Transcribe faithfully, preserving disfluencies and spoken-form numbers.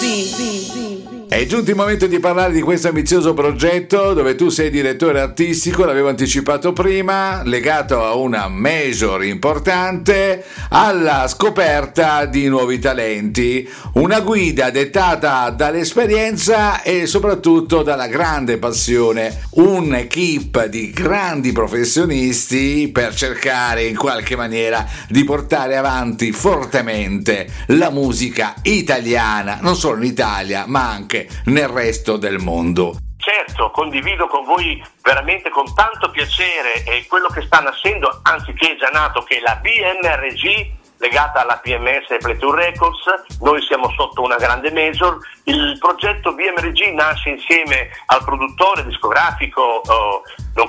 È giunto il momento di parlare di questo ambizioso progetto dove tu sei direttore artistico, l'avevo anticipato prima, legato a una major importante, alla scoperta di nuovi talenti, una guida dettata dall'esperienza e soprattutto dalla grande passione, un'equipe di grandi professionisti per cercare in qualche maniera di portare avanti fortemente la musica italiana, non solo in Italia ma anche nel resto del mondo. Certo, condivido con voi veramente con tanto piacere e quello che sta nascendo, anziché già nato, che è la B M R G legata alla P M S Playtour Records. Noi siamo sotto una grande major. Il progetto B M R G nasce insieme al produttore discografico oh,